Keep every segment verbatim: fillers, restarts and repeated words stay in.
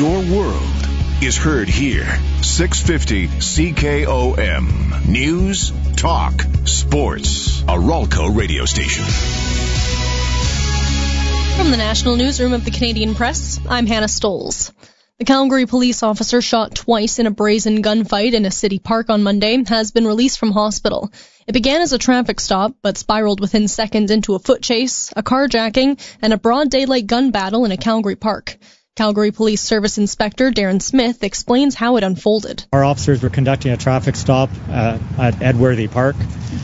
Your world is heard here. six fifty C K O M. News, talk, sports. A Ralco radio station. From the National Newsroom of the Canadian Press, I'm Hannah Stoles. The Calgary police officer shot twice in a brazen gunfight in a city park on Monday has been released from hospital. It began as a traffic stop, but spiraled within seconds into a foot chase, a carjacking, and a broad daylight gun battle in a Calgary park. Calgary Police Service Inspector Darren Smith explains how it unfolded. Our officers were conducting a traffic stop uh, at Edworthy Park.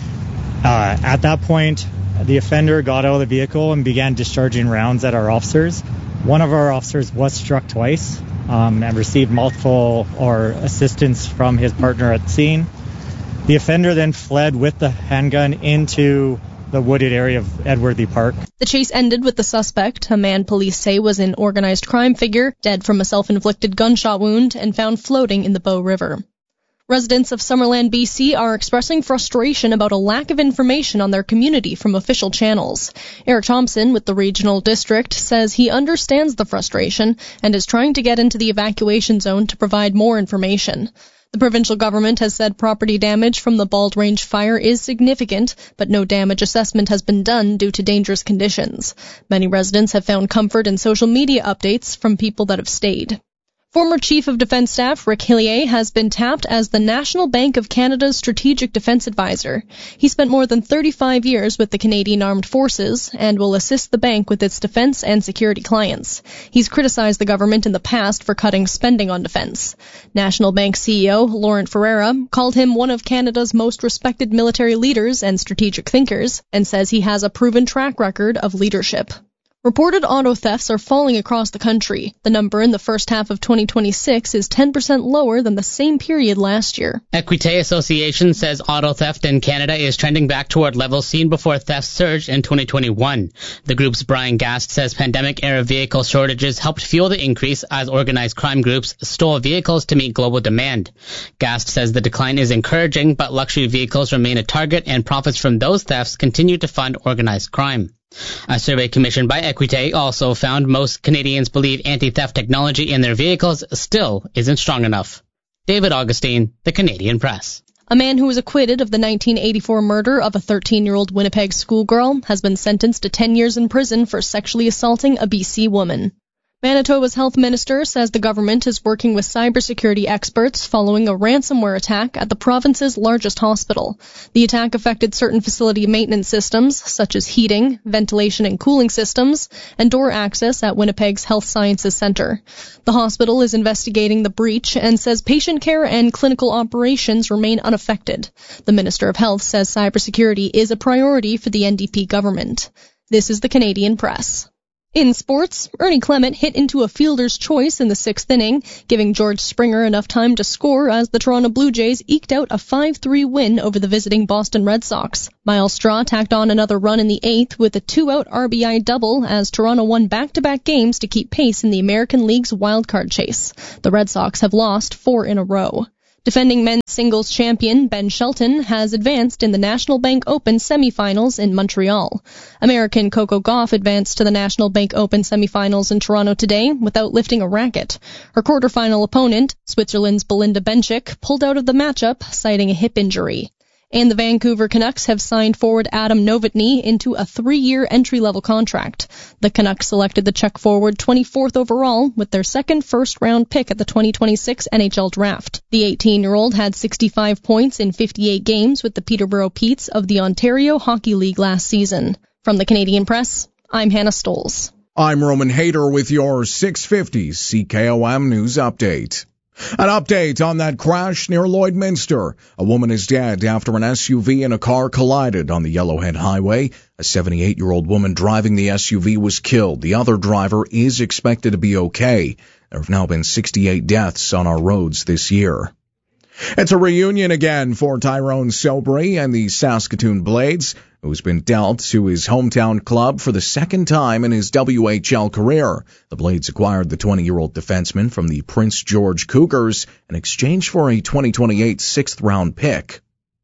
Uh, at that point, the offender got out of the vehicle and began discharging rounds at our officers. One of our officers was struck twice um, and received multiple or assistance from his partner at the scene. The offender then fled with the handgun into the wooded area of Edworthy Park. The chase ended with the suspect, a man police say was an organized crime figure, dead from a self-inflicted gunshot wound and found floating in the Bow River. Residents of Summerland, B C are expressing frustration about a lack of information on their community from official channels. Eric Thompson with the regional district says he understands the frustration and is trying to get into the evacuation zone to provide more information. The provincial government has said property damage from the Bald Range fire is significant, but no damage assessment has been done due to dangerous conditions. Many residents have found comfort in social media updates from people that have stayed. Former Chief of Defence Staff Rick Hillier has been tapped as the National Bank of Canada's Strategic Defence Advisor. He spent more than thirty-five years with the Canadian Armed Forces and will assist the bank with its defence and security clients. He's criticised the government in the past for cutting spending on defence. National Bank C E O Laurent Ferreira called him one of Canada's most respected military leaders and strategic thinkers and says he has a proven track record of leadership. Reported auto thefts are falling across the country. The number in the first half of twenty twenty-six is ten percent lower than the same period last year. Equité Association says auto theft in Canada is trending back toward levels seen before theft surged in twenty twenty-one. The group's Brian Gast says pandemic-era vehicle shortages helped fuel the increase as organized crime groups stole vehicles to meet global demand. Gast says the decline is encouraging, but luxury vehicles remain a target and profits from those thefts continue to fund organized crime. A survey commissioned by Equité also found most Canadians believe anti-theft technology in their vehicles still isn't strong enough. David Augustine, The Canadian Press. A man who was acquitted of the nineteen eighty-four murder of a thirteen-year-old Winnipeg schoolgirl has been sentenced to ten years in prison for sexually assaulting a B C woman. Manitoba's health minister says the government is working with cybersecurity experts following a ransomware attack at the province's largest hospital. The attack affected certain facility maintenance systems, such as heating, ventilation and cooling systems, and door access at Winnipeg's Health Sciences Centre. The hospital is investigating the breach and says patient care and clinical operations remain unaffected. The Minister of Health says cybersecurity is a priority for the N D P government. This is the Canadian Press. In sports, Ernie Clement hit into a fielder's choice in the sixth inning, giving George Springer enough time to score as the Toronto Blue Jays eked out a five three win over the visiting Boston Red Sox. Miles Straw tacked on another run in the eighth with a two-out R B I double as Toronto won back-to-back games to keep pace in the American League's wildcard chase. The Red Sox have lost four in a row. Defending men's singles champion Ben Shelton has advanced in the National Bank Open semifinals in Montreal. American Coco Gauff advanced to the National Bank Open semifinals in Toronto today without lifting a racket. Her quarterfinal opponent, Switzerland's Belinda Bencic, pulled out of the matchup, citing a hip injury. And the Vancouver Canucks have signed forward Adam Novotny into a three-year entry-level contract. The Canucks selected the Czech forward twenty-fourth overall with their second first-round pick at the twenty twenty-six N H L Draft. The eighteen-year-old had sixty-five points in fifty-eight games with the Peterborough Petes of the Ontario Hockey League last season. From the Canadian Press, I'm Hannah Stoles. I'm Roman Hayter with your six fifty C K O M News Update. An update on that crash near Lloydminster. A woman is dead after an S U V and a car collided on the Yellowhead Highway. A seventy-eight-year-old woman driving the S U V was killed. The other driver is expected to be okay. There have now been sixty-eight deaths on our roads this year. It's a reunion again for Tyrone Sobry and the Saskatoon Blades, who's been dealt to his hometown club for the second time in his W H L career. The Blades acquired the twenty-year-old defenseman from the Prince George Cougars in exchange for a twenty twenty-eight sixth-round pick.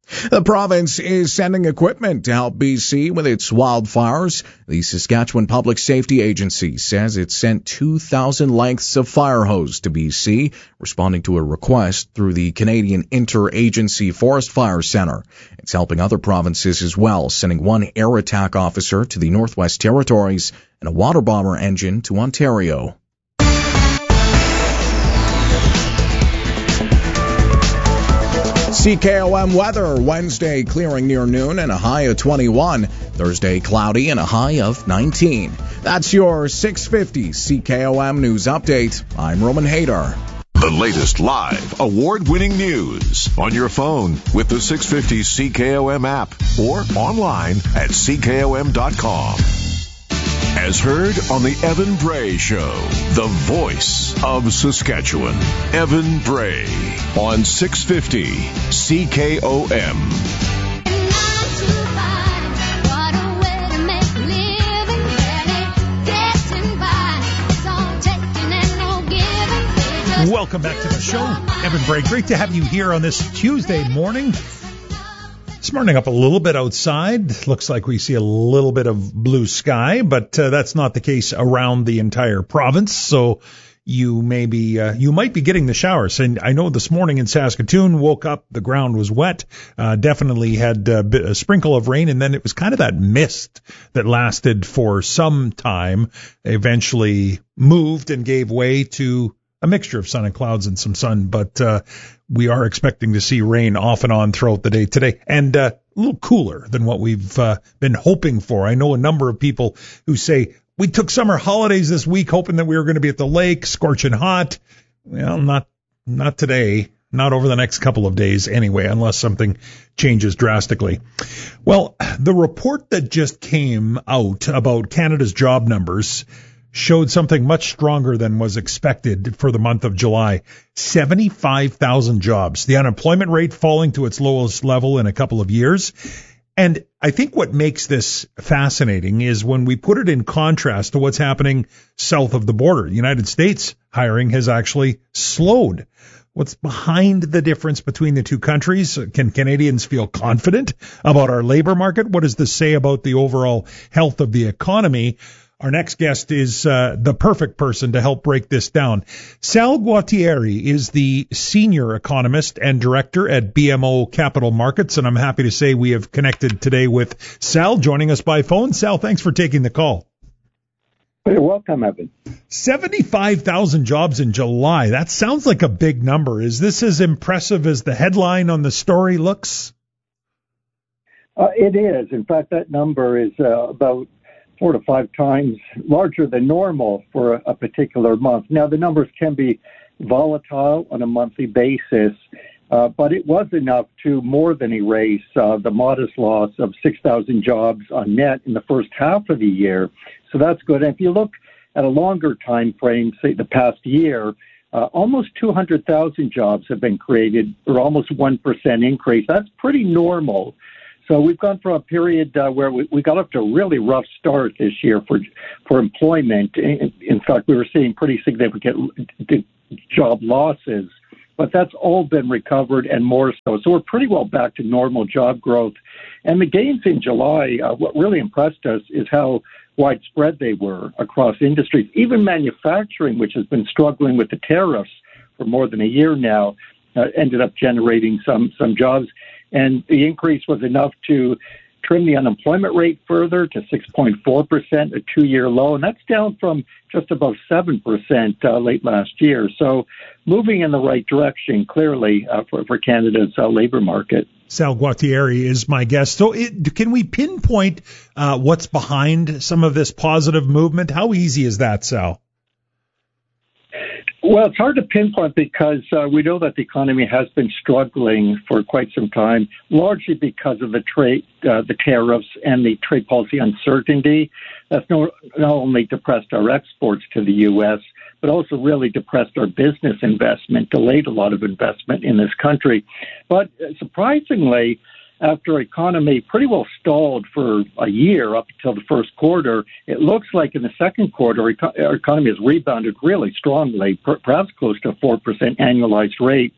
The province is sending equipment to help B C with its wildfires. The Saskatchewan Public Safety Agency says it sent two thousand lengths of fire hose to B C, responding to a request through the Canadian Interagency Forest Fire Centre. It's helping other provinces as well, sending one air attack officer to the Northwest Territories and a water bomber engine to Ontario. C K O M weather, Wednesday clearing near noon and a high of twenty-one. Thursday cloudy and a high of nineteen. That's your six fifty C K O M News Update. I'm Roman Hader. The latest live, award-winning news on your phone with the six fifty C K O M app or online at C K O M dot com. As heard on the Evan Bray Show, the voice of Saskatchewan. Evan Bray on six fifty C K O M. Welcome back to the show. Evan Bray, great to have you here on this Tuesday morning. Smartening up a little bit outside. Looks like we see a little bit of blue sky, but uh, that's not the case around the entire province. So you may be, uh, you might be getting the showers. And I know this morning in Saskatoon, woke up, the ground was wet, uh, definitely had a, bit, a sprinkle of rain, and then it was kind of that mist that lasted for some time, eventually moved and gave way to a mixture of sun and clouds and some sun, but uh, we are expecting to see rain off and on throughout the day today, and uh, a little cooler than what we've uh, been hoping for. I know a number of people who say, we took summer holidays this week hoping that we were going to be at the lake, scorching hot. Well, not not today, not over the next couple of days anyway, unless something changes drastically. Well, the report that just came out about Canada's job numbers showed something much stronger than was expected for the month of July. seventy-five thousand jobs. The unemployment rate falling to its lowest level in a couple of years. And I think what makes this fascinating is when we put it in contrast to what's happening south of the border. The United States hiring has actually slowed. What's behind the difference between the two countries? Can Canadians feel confident about our labor market? What does this say about the overall health of the economy? Our next guest is uh, the perfect person to help break this down. Sal Guattieri is the senior economist and director at B M O Capital Markets, and I'm happy to say we have connected today with Sal, joining us by phone. Sal, thanks for taking the call. You're welcome, Evan. seventy-five thousand jobs in July. That sounds like a big number. Is this as impressive as the headline on the story looks? Uh, it is. In fact, that number is uh, about four to five times larger than normal for a, a particular month. Now, the numbers can be volatile on a monthly basis, uh, but it was enough to more than erase uh, the modest loss of six thousand jobs on net in the first half of the year. So that's good. And if you look at a longer time frame, say the past year, uh, almost two hundred thousand jobs have been created, or almost one percent increase. That's pretty normal. So we've gone from a period uh, where we, we got up to a really rough start this year for for employment. In, in fact, we were seeing pretty significant job losses, but that's all been recovered and more so. So we're pretty well back to normal job growth. And the gains in July, uh, what really impressed us is how widespread they were across industries. Even manufacturing, which has been struggling with the tariffs for more than a year now, uh, ended up generating some some jobs. And the increase was enough to trim the unemployment rate further to six point four percent, a two-year low. And that's down from just above seven percent uh, late last year. So moving in the right direction, clearly, uh, for, for Canada's uh, labor market. Sal Guattieri is my guest. So it, can we pinpoint uh, what's behind some of this positive movement? How easy is that, Sal? Well, it's hard to pinpoint because uh, we know that the economy has been struggling for quite some time, largely because of the trade, uh, the tariffs and the trade policy uncertainty. That's not, not only depressed our exports to the U S, but also really depressed our business investment, delayed a lot of investment in this country. But surprisingly, after economy pretty well stalled for a year up until the first quarter, it looks like in the second quarter, our economy has rebounded really strongly, perhaps close to a four percent annualized rate.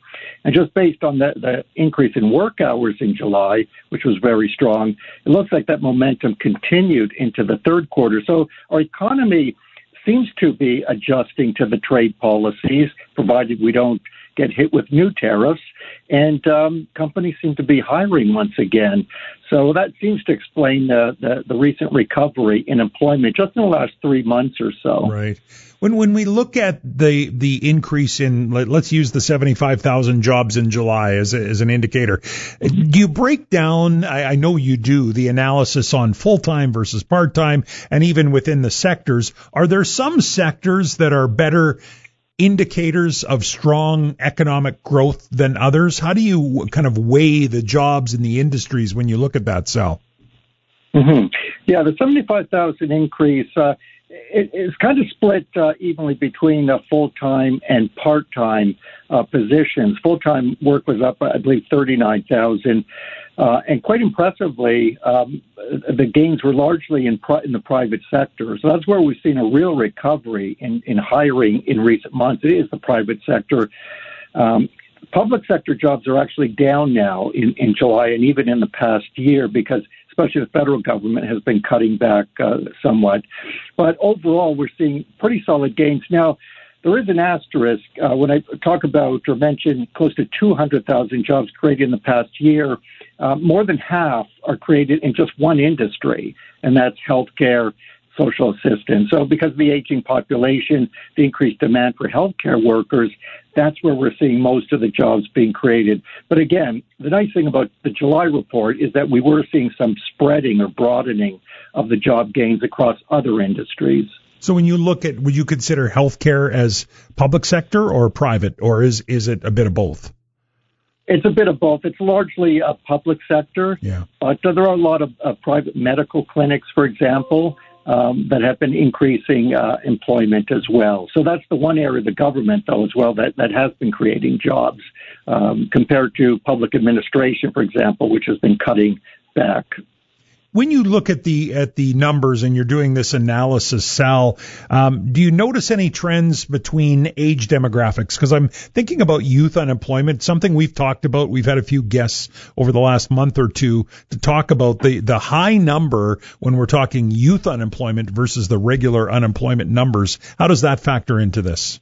And just based on the, the increase in work hours in July, which was very strong, it looks like that momentum continued into the third quarter. So our economy seems to be adjusting to the trade policies, provided we don't get hit with new tariffs, and um, companies seem to be hiring once again. So that seems to explain the, the, the recent recovery in employment just in the last three months or so. Right. When when we look at the the increase in, let's use the seventy-five thousand jobs in July as a, as an indicator, do you break down, I, I know you do, the analysis on full-time versus part-time, and even within the sectors? Are there some sectors that are better indicators of strong economic growth than others? How do you kind of weigh the jobs in the industries when you look at that, Sal? Mm-hmm. Yeah, the seventy-five thousand increase uh, it, it's kind of split uh, evenly between uh, full-time and part-time uh, positions. Full-time work was up, I believe, thirty-nine thousand. Uh, and quite impressively, um, the gains were largely in, pri- in the private sector. So that's where we've seen a real recovery in, in hiring in recent months. It is the private sector. Um, public sector jobs are actually down now in, in July and even in the past year because especially the federal government has been cutting back uh, somewhat. But overall, we're seeing pretty solid gains. Now, there is an asterisk. Uh, when I talk about or mention close to two hundred thousand jobs created in the past year, uh, more than half are created in just one industry, and that's healthcare, social assistance. So because of the aging population, the increased demand for healthcare workers, that's where we're seeing most of the jobs being created. But again, the nice thing about the July report is that we were seeing some spreading or broadening of the job gains across other industries. So when you look at, would you consider healthcare as public sector or private, or is is it a bit of both? It's a bit of both. It's largely a public sector, yeah. but there are a lot of uh, private medical clinics, for example, um, that have been increasing uh, employment as well. So that's the one area of the government, though, as well, that, that has been creating jobs um, compared to public administration, for example, which has been cutting back. When you look at the at the numbers and you're doing this analysis, Sal, um, do you notice any trends between age demographics? Because I'm thinking about youth unemployment, something we've talked about. We've had a few guests over the last month or two to talk about the, the high number when we're talking youth unemployment versus the regular unemployment numbers. How does that factor into this?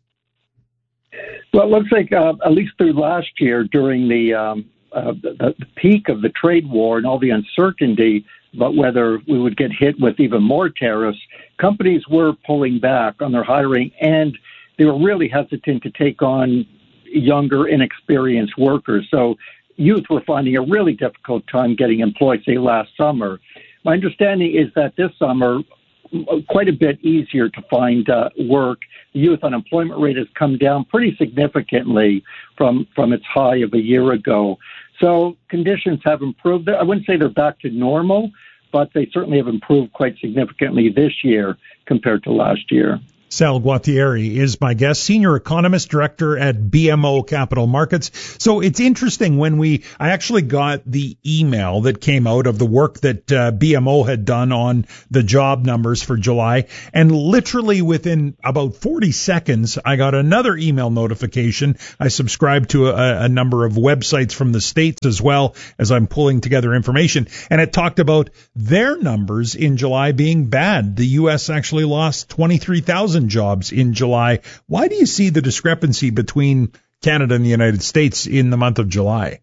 Well, it looks like uh, at least through last year during the, um, uh, the, the peak of the trade war and all the uncertainty about whether we would get hit with even more tariffs, companies were pulling back on their hiring, and they were really hesitant to take on younger, inexperienced workers. So youth were finding a really difficult time getting employed, say, last summer. My understanding is that this summer, quite a bit easier to find uh, work. The youth unemployment rate has come down pretty significantly from, from its high of a year ago. So conditions have improved. I wouldn't say they're back to normal, but they certainly have improved quite significantly this year compared to last year. Sal Guattieri is my guest, Senior Economist Director at B M O Capital Markets. So it's interesting when we, I actually got the email that came out of the work that uh, B M O had done on the job numbers for July. And literally within about forty seconds, I got another email notification. I subscribed to a, a number of websites from the States as well as I'm pulling together information. And it talked about their numbers in July being bad. The U S actually lost twenty-three thousand jobs in July. Why do you see the discrepancy between Canada and the United States in the month of July?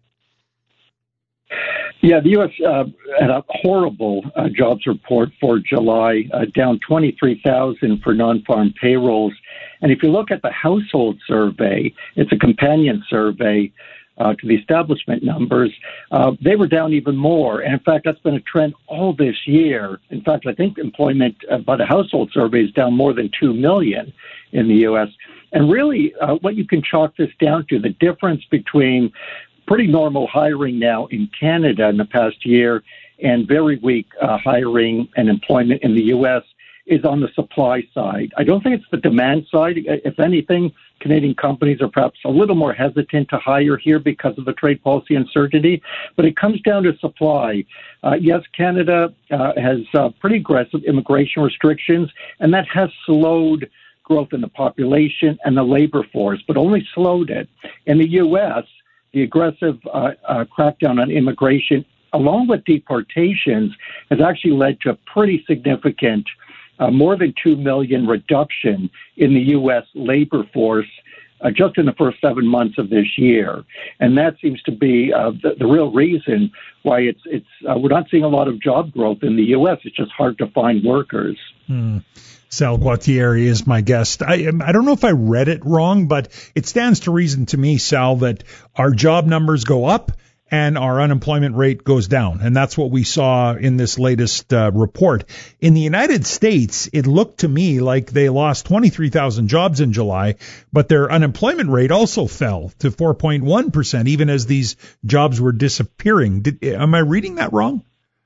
Yeah, the U S uh, had a horrible uh, jobs report for July, uh, down twenty-three thousand for non-farm payrolls. And if you look at the household survey, it's a companion survey uh, to the establishment numbers, uh, they were down even more. And in fact, that's been a trend all this year. In fact, I think employment uh, by the household survey is down more than two million in the U S. And really, uh, what you can chalk this down to, the difference between pretty normal hiring now in Canada in the past year and very weak uh, hiring and employment in the U S is on the supply side. I don't think it's the demand side. If anything, Canadian companies are perhaps a little more hesitant to hire here because of the trade policy uncertainty, but it comes down to supply. Uh, yes, Canada uh, has uh, pretty aggressive immigration restrictions, and that has slowed growth in the population and the labor force, but only slowed it. In the U S, the aggressive uh, uh, crackdown on immigration, along with deportations, has actually led to a pretty significant, uh, more than two million reduction in the U S labor force uh, just in the first seven months of this year. And that seems to be uh, the, the real reason why it's it's uh, we're not seeing a lot of job growth in the U S. It's just hard to find workers. Hmm. Sal Guattieri is my guest. I I don't know if I read it wrong, but it stands to reason to me, Sal, that our job numbers go up and our unemployment rate goes down. And that's what we saw in this latest uh, report. In the United States, it looked to me like they lost twenty-three thousand jobs in July, but their unemployment rate also fell to four point one percent, even as these jobs were disappearing. Did, am I reading that wrong?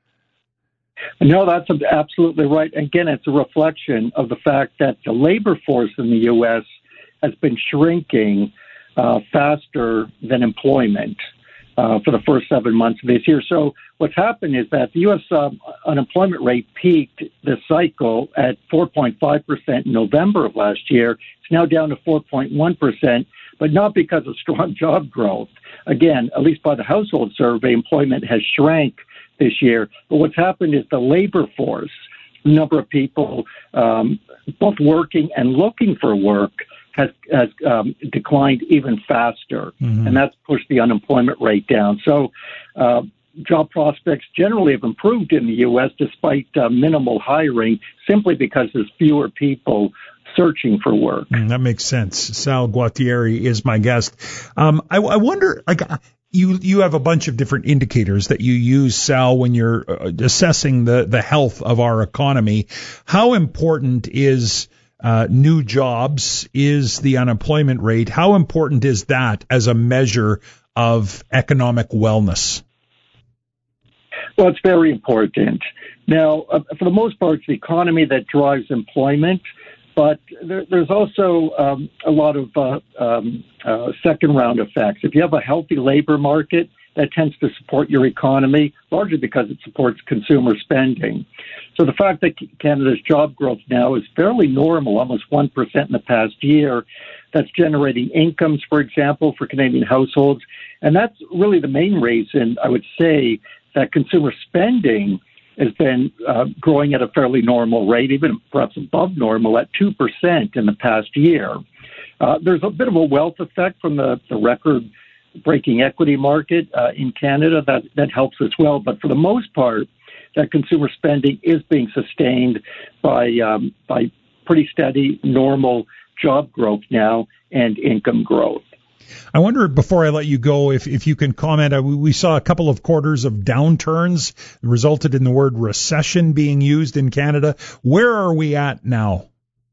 No, that's absolutely right. Again, it's a reflection of the fact that the labor force in the U S has been shrinking uh, faster than employment uh, for the first seven months of this year. So what's happened is that the U S uh, unemployment rate peaked this cycle at four point five percent in November of last year. It's now down to four point one percent, but not because of strong job growth. Again, at least by the household survey, employment has shrank this year. But what's happened is the labor force, the number of people um, both working and looking for work, has, has um, declined even faster. Mm-hmm. And that's pushed the unemployment rate down. So uh, job prospects generally have improved in the U S despite uh, minimal hiring, simply because there's fewer people searching for work. Mm, that makes sense. Sal Guattieri is my guest. Um, I, I wonder, like, You you have a bunch of different indicators that you use, Sal, when you're assessing the, the health of our economy. How important is uh, new jobs? Is the unemployment rate? How important is that as a measure of economic wellness? Well, it's very important. Now, uh, for the most part, it's the economy that drives employment. But there, there's also um, a lot of uh, um, uh, second-round effects. If you have a healthy labor market, that tends to support your economy, largely because it supports consumer spending. So the fact that Canada's job growth now is fairly normal, almost one percent in the past year, that's generating incomes, for example, for Canadian households. And that's really the main reason, I would say, that consumer spending has been uh, growing at a fairly normal rate, even perhaps above normal, at two percent in the past year. Uh, there's a bit of a wealth effect from the, the record-breaking equity market uh, in Canada that, that helps as well. But for the most part, that consumer spending is being sustained by um, by pretty steady, normal job growth now and income growth. I wonder, before I let you go, if, if you can comment, uh, we, we saw a couple of quarters of downturns resulted in the word recession being used in Canada. Where are we at now?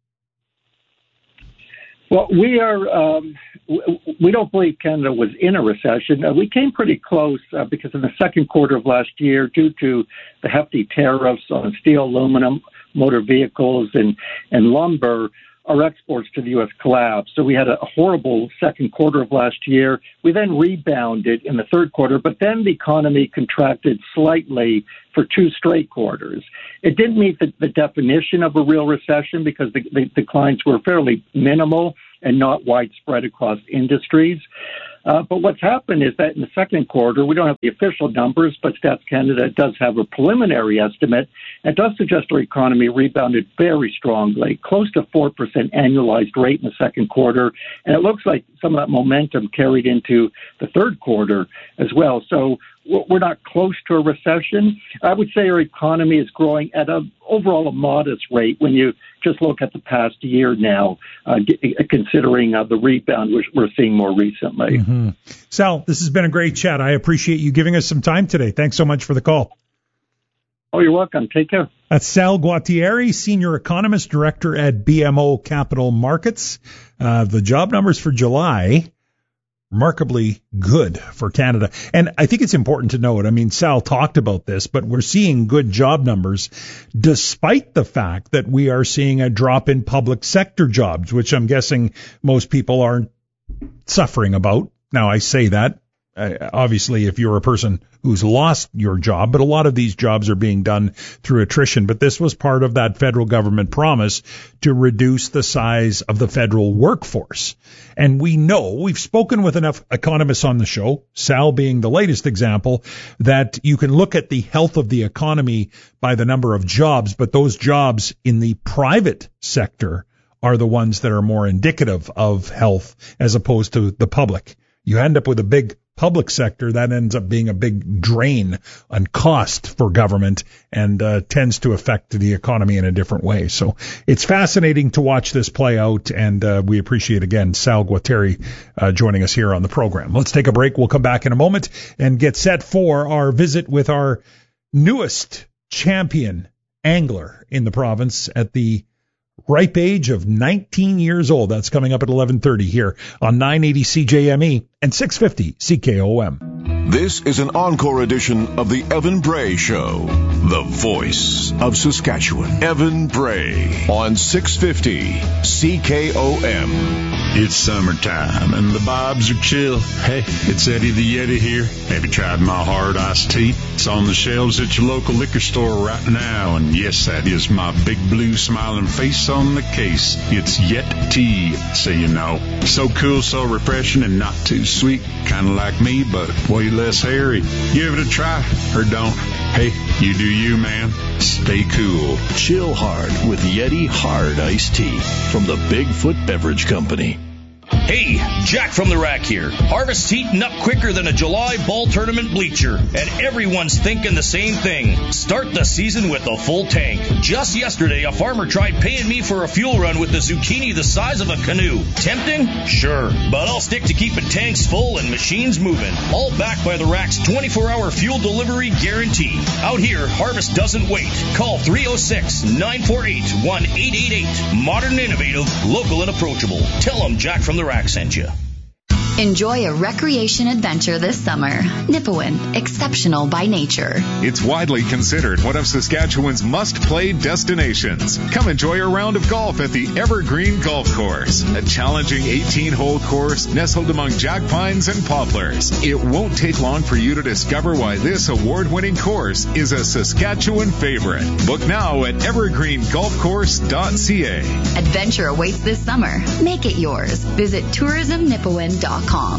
Well, we are, um, we don't believe Canada was in a recession. Uh, we came pretty close uh, because in the second quarter of last year, due to the hefty tariffs on steel, aluminum, motor vehicles, and, and lumber, our exports to the U S collapsed. So we had a horrible second quarter of last year. We then rebounded in the third quarter, but then the economy contracted slightly for two straight quarters. It didn't meet the, the definition of a real recession because the, the declines were fairly minimal and not widespread across industries. Uh, but what's happened is that in the second quarter, we don't have the official numbers, but Stats Canada does have a preliminary estimate. It does suggest our economy rebounded very strongly, close to four percent annualized rate in the second quarter. And it looks like some of that momentum carried into the third quarter as well. So we're not close to a recession. I would say our economy is growing at a overall a modest rate when you just look at the past year now, uh, considering uh, the rebound which we're seeing more recently. Mm-hmm. Sal, this has been a great chat. I appreciate you giving us some time today. Thanks so much for the call. Oh, you're welcome. Take care. That's Sal Guattieri, Senior Economist Director at B M O Capital Markets. Uh, the job numbers for July, remarkably good for Canada. And I think it's important to note, I mean, Sal talked about this, but we're seeing good job numbers despite the fact that we are seeing a drop in public sector jobs, which I'm guessing most people aren't suffering about. Now, I say that uh, obviously if you're a person who's lost your job, but a lot of these jobs are being done through attrition. But this was part of that federal government promise to reduce the size of the federal workforce. And we know, we've spoken with enough economists on the show, Sal being the latest example, that you can look at the health of the economy by the number of jobs, but those jobs in the private sector are the ones that are more indicative of health as opposed to the public. You end up with a big public sector that ends up being a big drain on cost for government and uh, tends to affect the economy in a different way. So it's fascinating to watch this play out, and uh, we appreciate, again, Sal Guattari uh, joining us here on the program. Let's take a break. We'll come back in a moment and get set for our visit with our newest champion angler in the province at the ripe age of nineteen years old. That's coming up at eleven thirty here on nine eighty C J M E and six fifty C K O M. This is an encore edition of the Evan Bray Show, the voice of Saskatchewan. Evan Bray on six fifty C K O M. It's summertime and the vibes are chill. Hey, it's Eddie the Yeti here. Have you tried my hard iced tea? It's on the shelves at your local liquor store right now. And yes, that is my big blue smiling face on the case. It's Yet Tea, so you know. So cool, so refreshing, and not too sweet. Kind of like me, but way less hairy. Give it a try, or don't. Hey, you do you, man. Stay cool. Chill hard with Yeti Hard Iced Tea from the Bigfoot Beverage Company. Hey, Jack from the Rack here. Harvest's heating up quicker than a July ball tournament bleacher, and everyone's thinking the same thing. Start the season with a full tank. Just yesterday, a farmer tried paying me for a fuel run with a zucchini the size of a canoe. Tempting? Sure. But I'll stick to keeping tanks full and machines moving. All backed by the Rack's twenty-four hour fuel delivery guarantee. Out here, Harvest doesn't wait. Call three oh six, nine four eight, one eight eight eight. Modern, innovative, local, and approachable. Tell them Jack from the Rack sent you. Enjoy a recreation adventure this summer. Nipawin, exceptional by nature. It's widely considered one of Saskatchewan's must-play destinations. Come enjoy a round of golf at the Evergreen Golf Course, a challenging eighteen hole course nestled among jack pines and poplars. It won't take long for you to discover why this award-winning course is a Saskatchewan favorite. Book now at evergreen golf course dot c a. Adventure awaits this summer. Make it yours. Visit tourism nipawin dot com.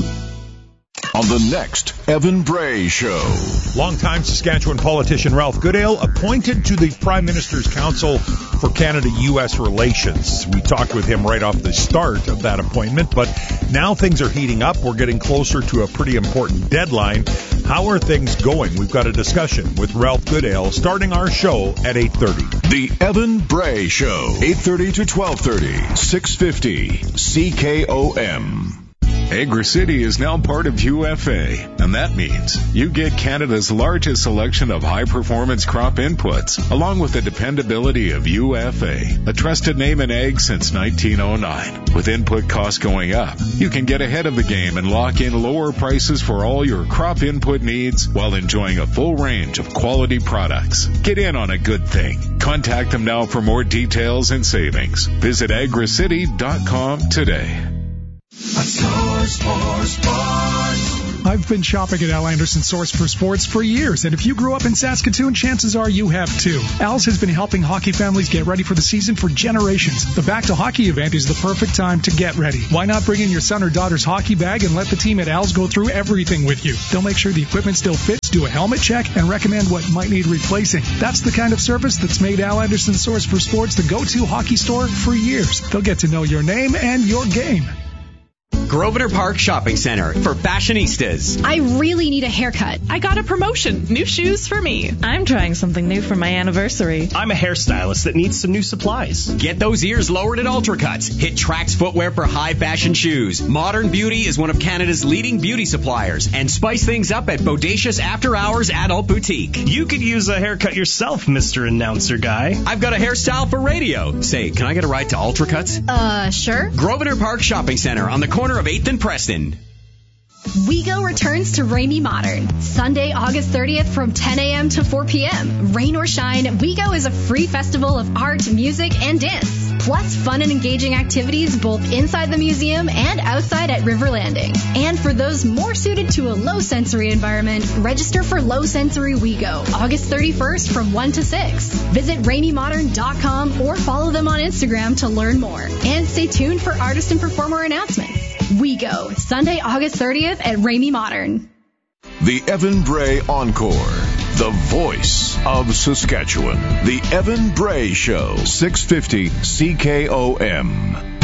On the next Evan Bray Show. Longtime Saskatchewan politician Ralph Goodale appointed to the Prime Minister's Council for Canada-U S Relations. We talked with him right off the start of that appointment, but now things are heating up. We're getting closer to a pretty important deadline. How are things going? We've got a discussion with Ralph Goodale starting our show at eight thirty. The Evan Bray Show, eight thirty to twelve thirty, six fifty C K O M. AgriCity is now part of U F A, and that means you get Canada's largest selection of high-performance crop inputs, along with the dependability of U F A, a trusted name in ag since nineteen oh nine. With input costs going up, you can get ahead of the game and lock in lower prices for all your crop input needs while enjoying a full range of quality products. Get in on a good thing. Contact them now for more details and savings. Visit agri city dot com today. Source for Sports. I've been shopping at Al Anderson Source for Sports for years, and if you grew up in Saskatoon, chances are you have too. Al's has been helping hockey families get ready for the season for generations. The Back to Hockey event is the perfect time to get ready. Why not bring in your son or daughter's hockey bag and let the team at Al's go through everything with you? They'll make sure the equipment still fits, do a helmet check, and recommend what might need replacing. That's the kind of service that's made Al Anderson Source for Sports the go-to hockey store for years. They'll get to know your name and your game. Grosvenor Park Shopping Center for fashionistas. I really need a haircut. I got a promotion. New shoes for me. I'm trying something new for my anniversary. I'm a hairstylist that needs some new supplies. Get those ears lowered at Ultracuts. Hit Trax Footwear for high fashion shoes. Modern Beauty is one of Canada's leading beauty suppliers. And spice things up at Bodacious After Hours Adult Boutique. You could use a haircut yourself, Mister Announcer Guy. I've got a hairstyle for radio. Say, can I get a ride to Ultracuts? Uh, sure. Grosvenor Park Shopping Center on the corner of eighth and Preston. WeGo returns to Ramey Modern, Sunday, August thirtieth from ten a.m. to four p.m. Rain or shine, WeGo is a free festival of art, music, and dance. plus fun and engaging activities both inside the museum and outside at River Landing. And for those more suited to a low-sensory environment, register for Low Sensory WeGo, August thirty-first from one to six. Visit Ramey Modern dot com or follow them on Instagram to learn more. And stay tuned for artist and performer announcements. WeGo, Sunday, August thirtieth at Ramey Modern. The Evan Bray Encore, the voice of Saskatchewan. The Evan Bray Show, six fifty C K O M.